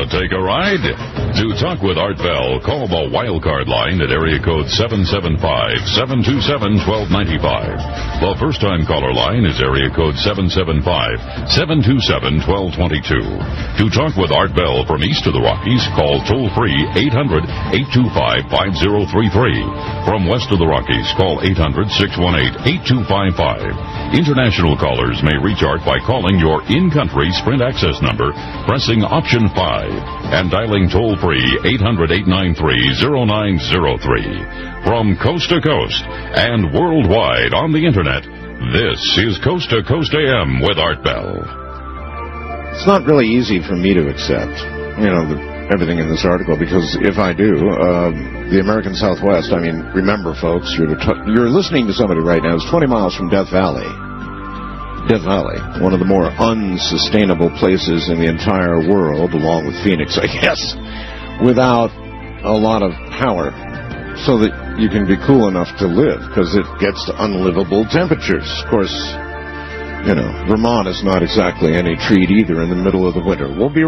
Want to take a ride? To talk with Art Bell, call the wildcard line at area code 775-727-1295. The first-time caller line is area code 775-727-1222. To talk with Art Bell from east of the Rockies, call toll-free 800-825-5033. From west of the Rockies, call 800-618-8255. International callers may reach Art by calling your in-country Sprint access number, pressing option 5, and dialing toll-free 800-893-0903. From coast to coast and worldwide on the Internet, this is Coast to Coast AM with Art Bell. It's not really easy for me to accept, everything in this article, because if I do, the American Southwest, remember, folks, you're listening to somebody right now who's 20 miles from Death Valley. Death Valley, one of the more unsustainable places in the entire world, along with Phoenix, I guess, without a lot of power, so that you can be cool enough to live, because it gets to unlivable temperatures. Of course, Vermont is not exactly any treat either in the middle of the winter. We'll be